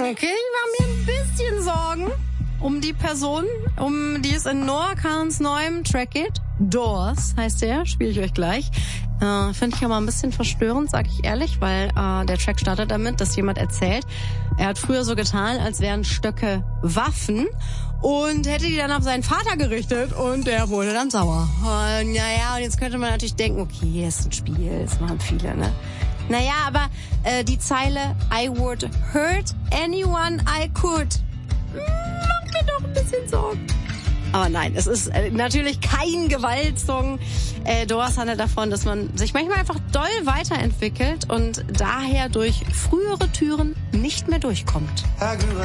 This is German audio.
Okay, ich mache mir ein bisschen Sorgen um die Person, um die es in Noah Kahns neuem Track geht. Doors heißt der, spiele ich euch gleich. Finde ich aber ein bisschen verstörend, sag ich ehrlich, weil der Track startet damit, dass jemand erzählt, er hat früher so getan, als wären Stöcke Waffen und hätte die dann auf seinen Vater gerichtet und der wurde dann sauer. Und naja, und jetzt könnte man natürlich denken, okay, ist ein Spiel, das machen viele, ne? Naja, aber die Zeile I would hurt anyone I could macht mir doch ein bisschen Sorgen. Aber nein, es ist natürlich kein Gewaltsong. Doors handelt davon, dass man sich manchmal einfach doll weiterentwickelt und daher durch frühere Türen nicht mehr durchkommt.